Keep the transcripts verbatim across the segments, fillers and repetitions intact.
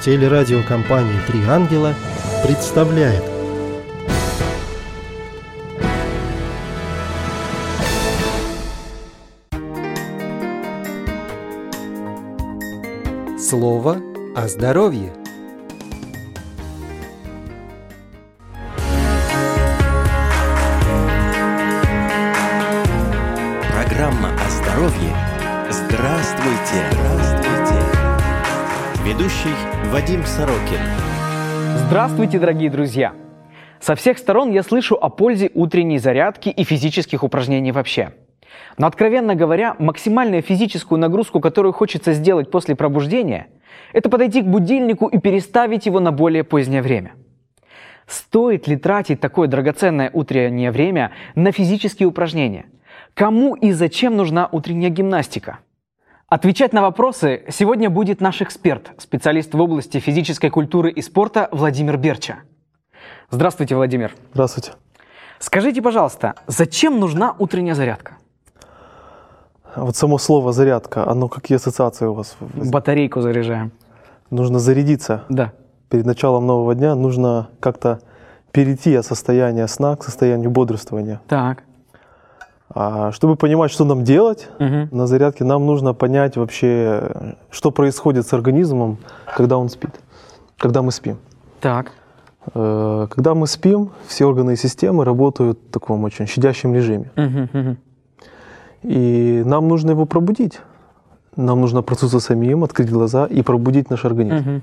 Телерадиокомпания «Три ангела» представляет. Слово о здоровье. Программа о здоровье. Здравствуйте! Здравствуйте! Ведущий Вадим Сорокин. Здравствуйте, дорогие друзья! Со всех сторон я слышу о пользе утренней зарядки и физических упражнений вообще. Но, откровенно говоря, максимальную физическую нагрузку, которую хочется сделать после пробуждения, это подойти к будильнику и переставить его на более позднее время. Стоит ли тратить такое драгоценное утреннее время на физические упражнения? Кому и зачем нужна утренняя гимнастика? Отвечать на вопросы сегодня будет наш эксперт, специалист в области физической культуры и спорта Владимир Берча. Здравствуйте, Владимир. Здравствуйте. Скажите, пожалуйста, зачем нужна утренняя зарядка? Вот само слово «зарядка», оно какие ассоциации у вас? Батарейку заряжаем. Нужно зарядиться. Да. Перед началом нового дня нужно как-то перейти от состояния сна к состоянию бодрствования. Так. А чтобы понимать, что нам делать Угу. на зарядке, нам нужно понять вообще, что происходит с организмом, когда он спит, когда мы спим. Так. Э, Когда мы спим, все органы и системы работают в таком очень щадящем режиме. Угу, угу. И нам нужно его пробудить. Нам нужно проснуться самим, открыть глаза и пробудить наш организм.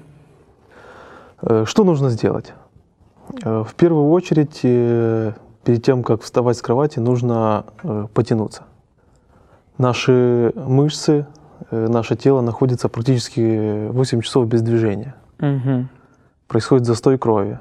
Угу. Что нужно сделать? В первую очередь, перед тем, как вставать с кровати, нужно потянуться. Наши мышцы, наше тело находится практически восемь часов без движения. Угу. Происходит застой крови.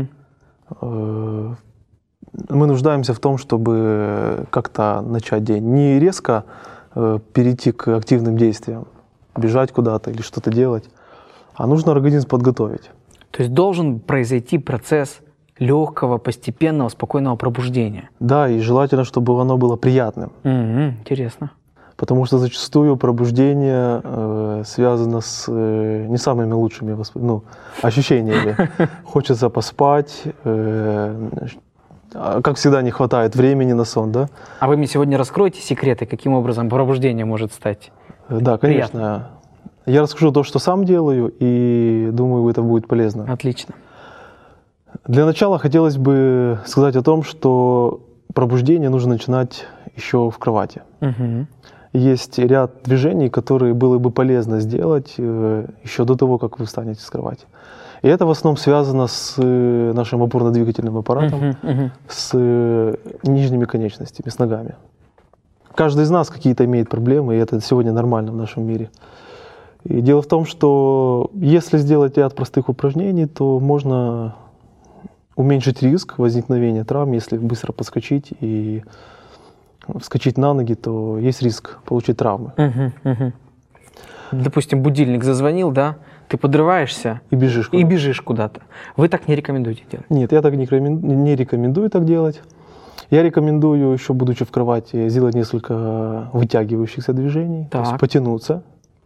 Угу. Мы нуждаемся в том, чтобы как-то начать день. Не резко э, перейти к активным действиям, бежать куда-то или что-то делать, а нужно организм подготовить. То есть должен произойти процесс легкого, постепенного, спокойного пробуждения. Да, и желательно, чтобы оно было приятным. Угу. Интересно. Потому что зачастую пробуждение э, связано с э, не самыми лучшими восп... ну, ощущениями. Хочется поспать. Э, Как всегда, не хватает времени на сон, да? А вы мне сегодня раскроете секреты, каким образом пробуждение может стать? Да, конечно. Приятно. Я расскажу то, что сам делаю, и думаю, это будет полезно. Отлично. Для начала хотелось бы сказать о том, что пробуждение нужно начинать еще в кровати. Угу. Есть ряд движений, которые было бы полезно сделать еще до того, как вы встанете с кровати. И это в основном связано с нашим опорно-двигательным аппаратом, uh-huh, uh-huh. с нижними конечностями, с ногами. Каждый из нас какие-то имеет проблемы, и это сегодня нормально в нашем мире. И дело в том, что если сделать ряд простых упражнений, то можно уменьшить риск возникновения травм. Если быстро подскочить и вскочить на ноги, то есть риск получить травмы. Uh-huh, uh-huh. Допустим, будильник зазвонил, да? Ты подрываешься и бежишь куда-то. И бежишь куда-то. Вы так не рекомендуете делать? Нет, я так не рекомендую, не рекомендую так делать. Я рекомендую, еще будучи в кровати, сделать несколько вытягивающихся движений, то есть потянуться,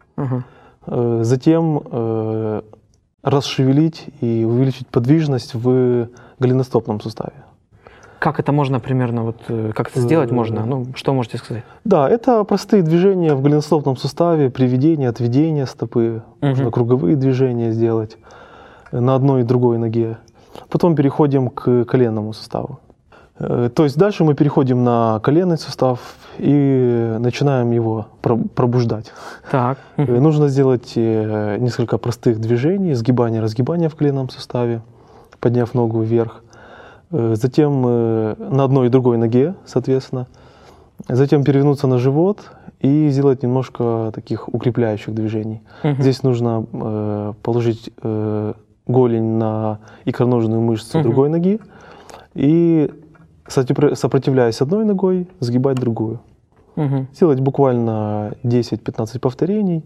угу. Затем э, расшевелить и увеличить подвижность в голеностопном суставе. Как это можно примерно, вот, как это сделать можно? Ну, что можете сказать? Да, это простые движения в голеностопном суставе, приведение, отведение стопы. Угу. Можно круговые движения сделать на одной и другой ноге. Потом переходим к коленному суставу. То есть дальше мы переходим на коленный сустав и начинаем его пробуждать. Так. Угу. Нужно сделать несколько простых движений, сгибания, разгибания в коленном суставе, подняв ногу вверх. Затем на одной и другой ноге, соответственно. Затем перевернуться на живот и сделать немножко таких укрепляющих движений. Uh-huh. Здесь нужно э, положить э, голень на икроножную мышцу uh-huh. другой ноги и, сопротивляясь одной ногой, сгибать другую. Uh-huh. Сделать буквально десять-пятнадцать повторений.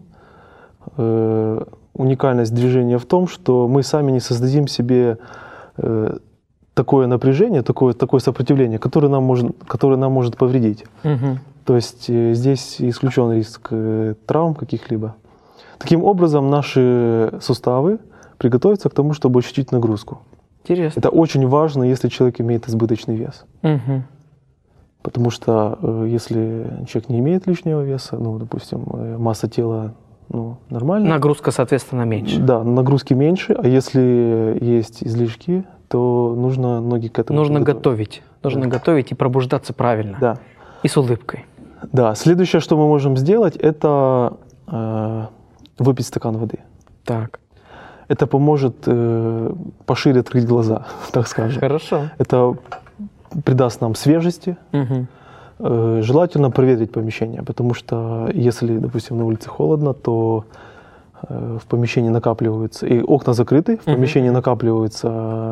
Э, уникальность движения в том, что мы сами не создадим себе э, такое напряжение, такое, такое сопротивление, которое нам может, которое нам может повредить. Угу. То есть э, здесь исключен риск э, травм каких-либо. Таким образом, наши суставы приготовиться к тому, чтобы ощутить нагрузку. Интересно. Это очень важно, если человек имеет избыточный вес. Мгм. Потому что э, если человек не имеет лишнего веса, ну, допустим, э, масса тела ну, нормальная. Нагрузка, соответственно, меньше. Да, нагрузки меньше, а если есть излишки, то нужно ноги к этому Нужно подготовить. готовить. Нужно Да. готовить и пробуждаться правильно. Да. И с улыбкой. Да, следующее, что мы можем сделать, это э, выпить стакан воды. Так. Это поможет э, пошире открыть глаза, так скажем. Хорошо. Это придаст нам свежести. Мгм. Э, желательно проветрить помещение, потому что если, допустим, на улице холодно, то э, в помещении накапливаются, и окна закрыты, в Мгм. помещении накапливаются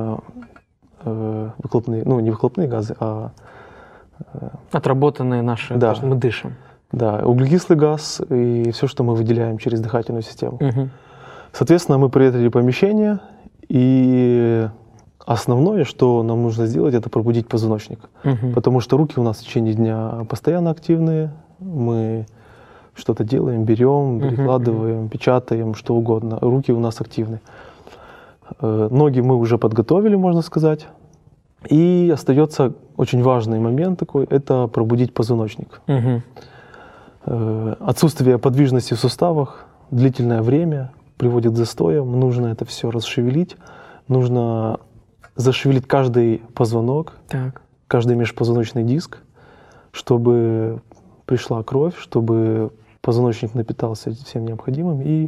э, выхлопные, ну не выхлопные газы, а Отработанные наши, Да. то, что мы дышим. да, углекислый газ и все, что мы выделяем через дыхательную систему. Мгм. Соответственно, мы проветрили помещение, и основное, что нам нужно сделать, это пробудить позвоночник. Мгм. Потому что руки у нас в течение дня постоянно активные, мы что-то делаем, берем, перекладываем, печатаем, что угодно. Руки у нас активны. Э, Ноги мы уже подготовили, можно сказать. И остается очень важный момент такой, это пробудить позвоночник. Мгм. Э, Отсутствие подвижности в суставах длительное время приводит к застоям. Нужно это все расшевелить. Нужно зашевелить каждый позвонок, Так. каждый межпозвоночный диск, чтобы пришла кровь, чтобы позвоночник напитался всем необходимым и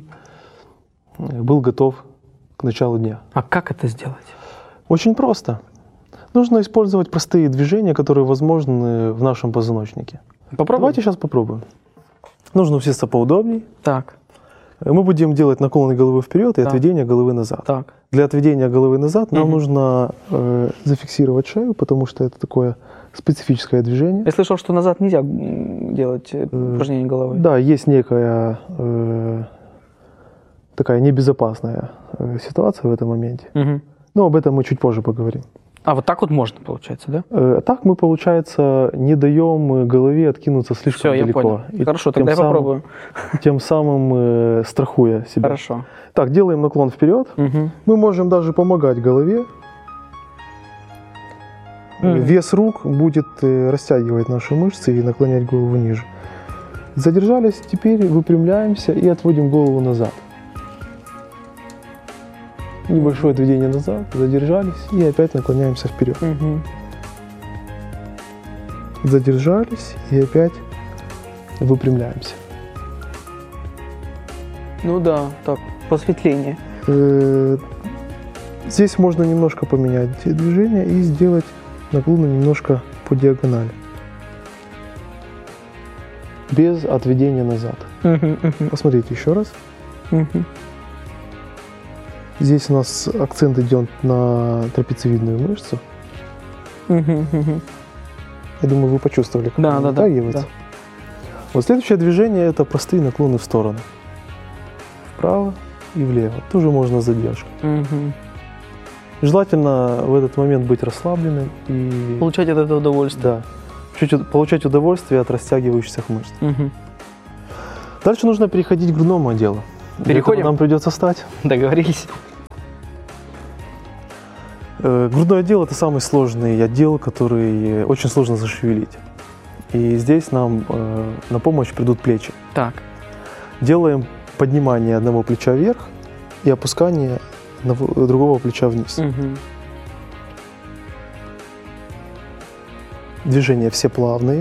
был готов к началу дня. А как это сделать? Очень просто. Нужно использовать простые движения, которые возможны в нашем позвоночнике. Попробуем? Давайте сейчас попробуем. Нужно усесться поудобней. Так, Мы будем делать наклоны головы вперед и Так. отведение головы назад. так. Для отведения головы назад нам Мгм. нужно э, зафиксировать шею, потому что это такое специфическое движение. Я слышал, что назад нельзя м, делать э, упражнение головой. Да, есть некая э, такая небезопасная э, ситуация в этом моменте. Мгм. Но об этом мы чуть позже поговорим. А вот так вот можно, получается, да? Э, так мы, получается, не даем э, голове откинуться слишком Все, я далеко. понял. И Хорошо, тем тогда я самым- попробую. Тем самым э, страхуя себя. Хорошо. Так, делаем наклон вперед. Мгм. Мы можем даже помогать голове. Э, Мгм. Вес рук будет э, растягивать наши мышцы и наклонять голову ниже. Задержались, теперь выпрямляемся и отводим голову назад. Небольшое отведение назад, задержались и опять наклоняемся вперед. Мгм. Задержались и опять выпрямляемся. Ну да, так, посветление. Э, Здесь можно немножко поменять движение и сделать наклоны немножко по диагонали. Без отведения назад. Мгм, мгм, Посмотрите еще раз. мгм. Здесь у нас акцент идет на трапециевидную мышцу. Мгм, мгм. Я думаю, вы почувствовали, как Да, она да, да, вытягивается. да. Вот следующее движение – это простые наклоны в сторону. Вправо и влево. Тоже можно с задержкой. Мгм. Желательно в этот момент быть расслабленным и Получать от этого удовольствие. да, чуть получать удовольствие от растягивающихся мышц. Мгм. Дальше нужно переходить к грудному отделу. Для Переходим? этого нам придется встать. Договорились. Э, Грудной отдел – это самый сложный отдел, который очень сложно зашевелить. И здесь нам э, на помощь придут плечи. Так. Делаем поднимание одного плеча вверх и опускание одного- другого плеча вниз. Мгм. Движения все плавные.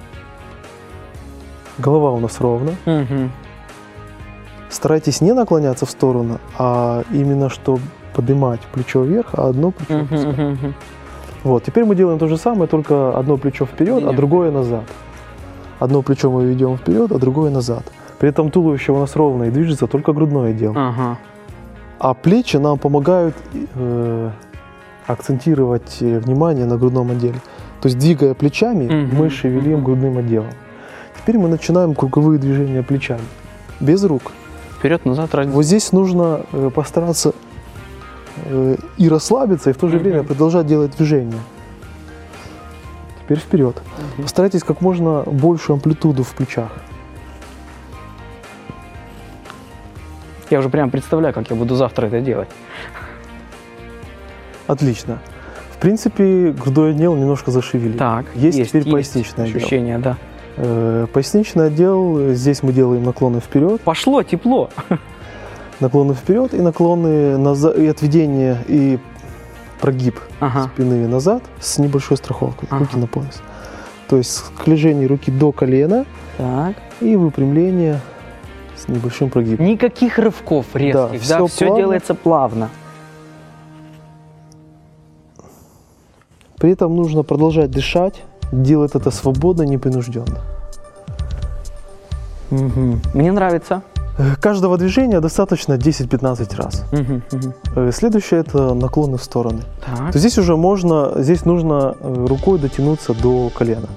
Голова у нас ровно. Мгм. Старайтесь не наклоняться в сторону, а именно что поднимать плечо вверх, а одно плечо Мгм, опускать. мгм, мгм. Вот, теперь мы делаем то же самое, только одно плечо вперед, а Нет. другое назад. Одно плечо мы ведем вперед, а другое назад. При этом туловище у нас ровно и движется только грудное отдел. Ага. А плечи нам помогают э, акцентировать э, внимание на грудном отделе. То есть, двигая плечами, Мгм, мы шевелим мгм. грудным отделом. Теперь мы начинаем круговые движения плечами, без рук. Вперед, назад, разница. Вот здесь нужно э, постараться э, и расслабиться, и в то же Мгм. время продолжать делать движения. Теперь вперед. Мгм. Постарайтесь как можно большую амплитуду в плечах. Я уже прям представляю, как я буду завтра это делать. Отлично. В принципе, грудной отдел немножко зашевелили. Так, есть, есть теперь есть поясничный отдел. ощущение, да. Э, Поясничный отдел, здесь мы делаем наклоны вперед, Пошло тепло. наклоны вперед и наклоны назад, и отведение, и прогиб Ага. спины назад с небольшой страховкой, Ага. руки на пояс. То есть склежение руки до колена Так. и выпрямление с небольшим прогибом. Никаких рывков резких, да, всё все плавно. делается плавно. При этом нужно продолжать дышать, делать это свободно, непринужденно. Мгм. Мне нравится. Э, Каждого движения достаточно десять-пятнадцать раз. Мгм, мгм. Э, Следующее это наклоны в стороны. Так. То здесь уже можно, здесь нужно э, рукой дотянуться до колена.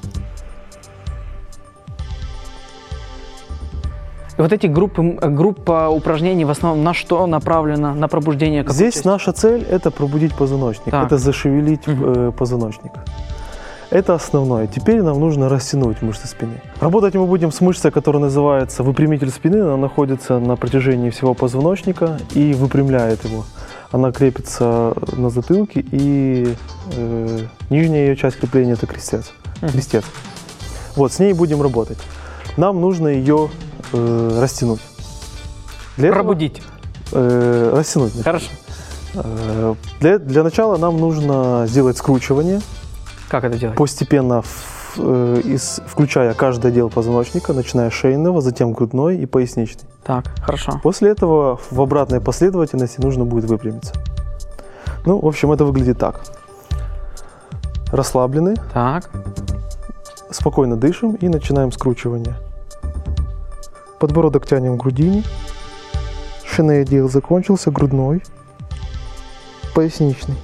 И вот эти группы, м, группа упражнений в основном на что направлена? На пробуждение какой Здесь части? наша цель это пробудить позвоночник, Так. это зашевелить Мгм. э, позвоночник. Это основное. Теперь нам нужно растянуть мышцы спины. Работать мы будем с мышцей, которая называется выпрямитель спины. Она находится на протяжении всего позвоночника и выпрямляет его. Она крепится на затылке, и э, нижняя ее часть крепления это крестец. Мгм. крестец. Вот, с ней будем работать. Нам нужно ее э, растянуть. Для этого- Пробудить. э, растянуть. Хорошо. Э, Для, для начала нам нужно сделать скручивание, Как это делать? постепенно в- э, из- включая каждый отдел позвоночника, начиная с шейного, затем грудной и поясничный. Так, хорошо. После этого в обратной последовательности нужно будет выпрямиться. Ну, в общем, это выглядит так. Расслаблены, Так. спокойно дышим и начинаем скручивание. Подбородок тянем к грудине. Шейный отдел закончился, грудной, поясничный.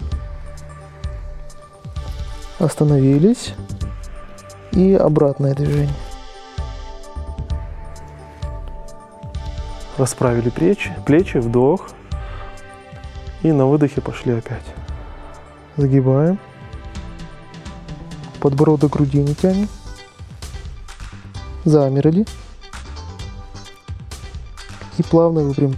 Остановились. И обратное движение. Расправили плечи, плечи, вдох. И на выдохе пошли опять. Загибаем. Подбородок к грудине тянем. Замерли. И плавно выпрямим.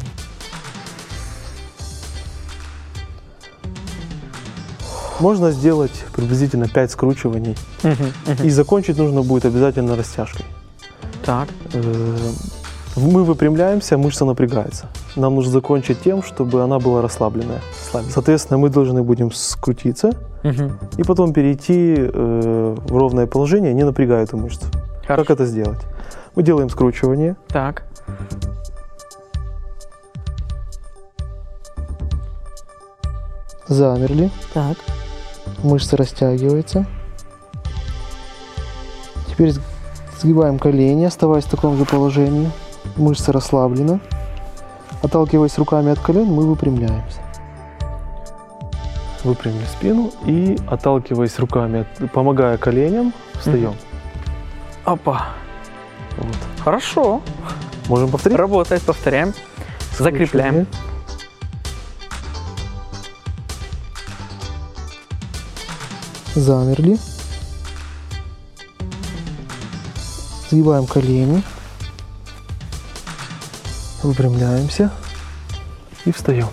Можно сделать приблизительно пять скручиваний. Мгм, мгм. И закончить нужно будет обязательно растяжкой. Так. Э, Мы выпрямляемся, мышца напрягается. Нам нужно закончить тем, чтобы она была расслабленная. Соответственно, мы должны будем скрутиться Мгм. и потом перейти э, в ровное положение, не напрягая эту мышцу. Хорошо. Как это сделать? Мы делаем скручивание. Так. Замерли. Так. Мышца растягивается. Теперь сгибаем колени, оставаясь в таком же положении. Мышца расслаблена. Отталкиваясь руками от колен, мы выпрямляемся. Выпрямили спину и, отталкиваясь руками, от- помогая коленям, встаем. Опа. Вот. Хорошо. Можем повторить? Работает, повторяем. Закрепляем. Замерли. Сгибаем колени. Выпрямляемся. И встаем.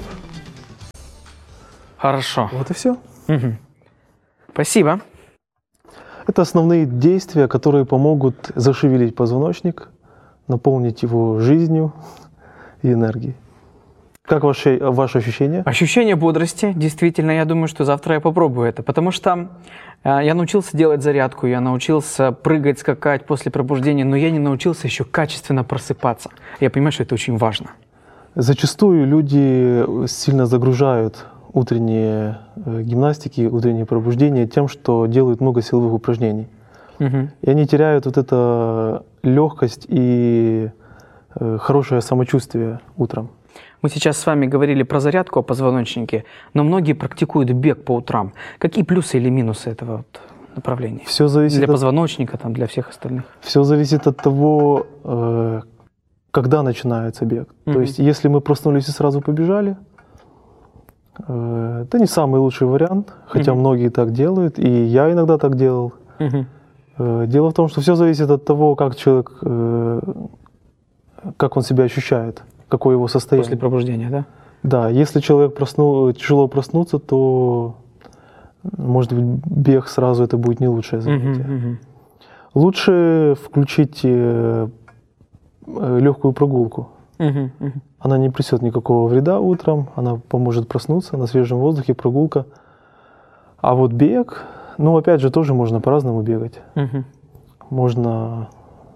Хорошо. Вот и все. Мгм. Спасибо. Это основные действия, которые помогут зашевелить позвоночник, наполнить его жизнью и энергией. Как ваши, ваши ощущения? Ощущение бодрости, действительно, я думаю, что завтра я попробую это, потому что э, я научился делать зарядку, я научился прыгать, скакать после пробуждения, но я не научился еще качественно просыпаться. Я понимаю, что это очень важно. Зачастую люди сильно загружают утренние э, гимнастики, утренние пробуждения тем, что делают много силовых упражнений. Мгм. И они теряют вот эту легкость и э, хорошее самочувствие утром. Мы сейчас с вами говорили про зарядку о позвоночнике, но многие практикуют бег по утрам. Какие плюсы или минусы этого вот направления? Все зависит, Для от, позвоночника, там, для всех остальных. все зависит от того, э, когда начинается бег. Мгм. То есть, если мы проснулись и сразу побежали, э, это не самый лучший вариант, хотя Мгм. многие так делают, и я иногда так делал. Мгм. Э, Дело в том, что все зависит от того, как человек, э, как он себя ощущает, какое его состояние. После пробуждения, да? Да, если человек проснул, тяжело проснуться, то, может быть, бег сразу это будет не лучшее занятие. Угу, угу. Лучше включить э, легкую прогулку. Угу, угу. Она не принесет никакого вреда утром, она поможет проснуться на свежем воздухе, прогулка. А вот бег, ну, опять же, тоже можно по-разному бегать. Угу. Можно...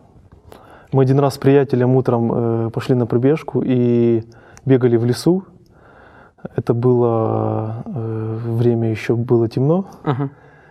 Мы один раз с приятелем утром э, пошли на пробежку и бегали в лесу. Это было э, время еще было темно. Ага.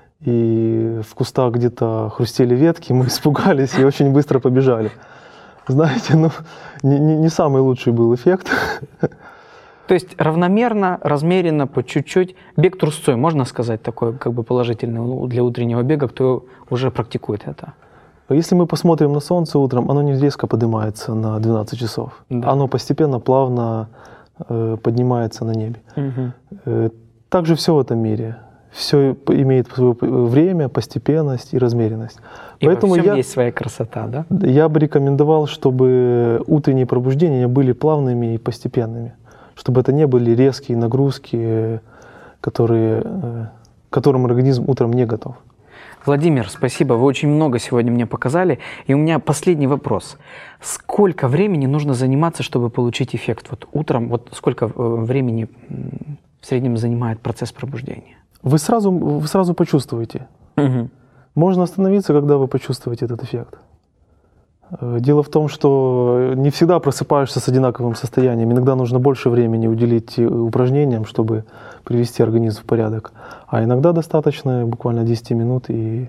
И в кустах где-то хрустели ветки, мы испугались и очень быстро побежали. Знаете, ну, не, не, не самый лучший был эффект. То есть равномерно, размеренно, по чуть-чуть. Бег трусцой, можно сказать, такой как бы положительный для утреннего бега, кто уже практикует это? Если мы посмотрим на солнце утром, оно не резко поднимается на двенадцать часов. Да. Оно постепенно, плавно э, поднимается на небе. Угу. Э, так же все в этом мире. Все имеет свое время, постепенность и размеренность. И Поэтому во всем я, есть своя красота, да? Я бы рекомендовал, чтобы утренние пробуждения были плавными и постепенными. Чтобы это не были резкие нагрузки, которые, к которым организм утром не готов. Владимир, спасибо. Вы очень много сегодня мне показали. И у меня последний вопрос. Сколько времени нужно заниматься, чтобы получить эффект? Вот утром, вот сколько времени в среднем занимает процесс пробуждения? Вы сразу, вы сразу почувствуете. Угу. Можно остановиться, когда вы почувствуете этот эффект. Дело в том, что не всегда просыпаешься с одинаковым состоянием. Иногда нужно больше времени уделить упражнениям, чтобы привести организм в порядок. А иногда достаточно буквально десять минут, и,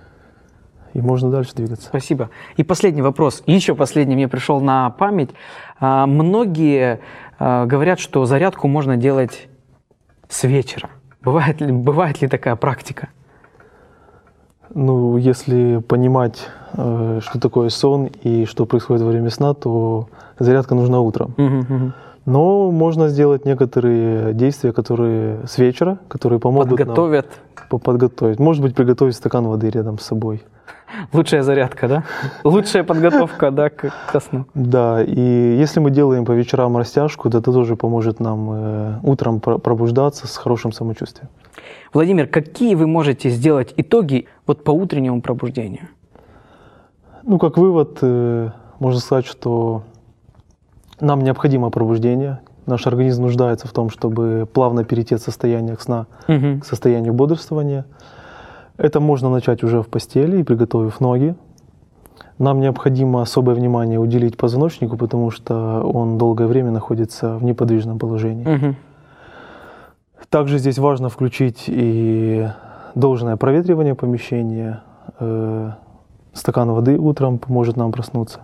и можно дальше двигаться. Спасибо. И последний вопрос. Еще последний мне пришел на память. Многие говорят, что зарядку можно делать с вечера. Бывает ли, бывает ли такая практика? Ну, если понимать, э, что такое сон и что происходит во время сна, то зарядка нужна утром. Uh-huh, uh-huh. Но можно сделать некоторые действия, которые с вечера, которые помогут Подготовят. нам подготовить. Может быть, приготовить стакан воды рядом с собой. Лучшая зарядка, да? Лучшая подготовка, да, к, ко сну. Да, и если мы делаем по вечерам растяжку, то это тоже поможет нам э, утром пробуждаться с хорошим самочувствием. Владимир, какие вы можете сделать итоги вот по утреннему пробуждению? Ну, как вывод, э, можно сказать, что нам необходимо пробуждение. Наш организм нуждается в том, чтобы плавно перейти от состояния сна угу. к состоянию бодрствования. Это можно начать уже в постели, приготовив ноги. Нам необходимо особое внимание уделить позвоночнику, потому что он долгое время находится в неподвижном положении. Угу. Также здесь важно включить и должное проветривание помещения. Э, стакан воды утром поможет нам проснуться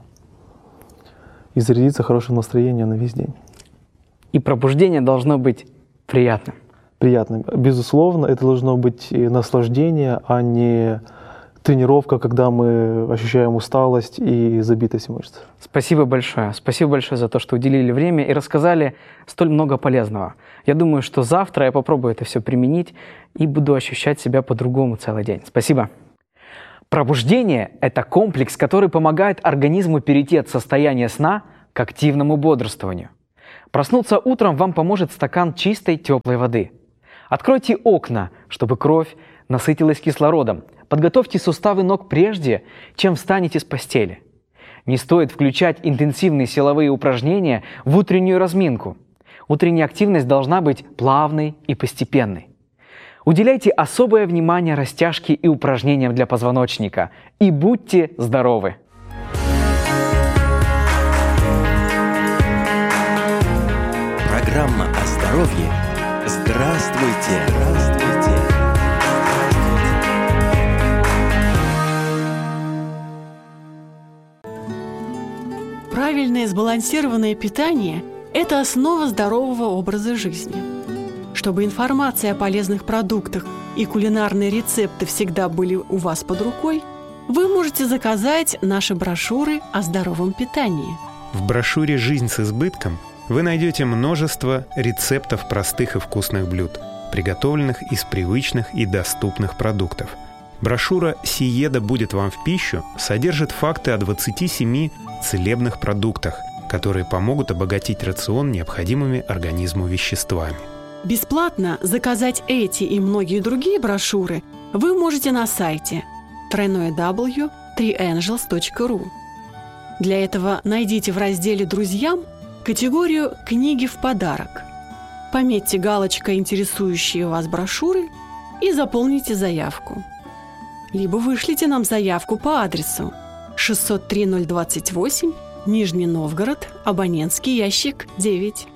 и зарядиться хорошим настроением на весь день. И пробуждение должно быть приятным. Приятным. Безусловно, это должно быть наслаждение, а не тренировка, когда мы ощущаем усталость и забитость мышц. Спасибо большое. Спасибо большое за то, что уделили время и рассказали столь много полезного. Я думаю, что завтра я попробую это все применить и буду ощущать себя по-другому целый день. Спасибо. Пробуждение – это комплекс, который помогает организму перейти от состояния сна к активному бодрствованию. Проснуться утром вам поможет стакан чистой теплой воды. Откройте окна, чтобы кровь насытилась кислородом. Подготовьте суставы ног прежде, чем встанете с постели. Не стоит включать интенсивные силовые упражнения в утреннюю разминку. Утренняя активность должна быть плавной и постепенной. Уделяйте особое внимание растяжке и упражнениям для позвоночника. И будьте здоровы! Программа о здоровье. Здравствуйте! Здравствуйте! Правильное сбалансированное питание – это основа здорового образа жизни. Чтобы информация о полезных продуктах и кулинарные рецепты всегда были у вас под рукой, вы можете заказать наши брошюры о здоровом питании. В брошюре «Жизнь с избытком» вы найдете множество рецептов простых и вкусных блюд, приготовленных из привычных и доступных продуктов. Брошюра «Сиеда будет вам в пищу» содержит факты о двадцати семи целебных продуктах, которые помогут обогатить рацион необходимыми организму веществами. Бесплатно заказать эти и многие другие брошюры вы можете на сайте дабл ю дабл ю дабл ю точка три энджелс точка ру. Для этого найдите в разделе «Друзьям» категорию «Книги в подарок». Пометьте галочкой интересующие вас брошюры и заполните заявку. Либо вышлите нам заявку по адресу шестьсот три ноль двадцать восемь, Нижний Новгород, абонентский ящик девять.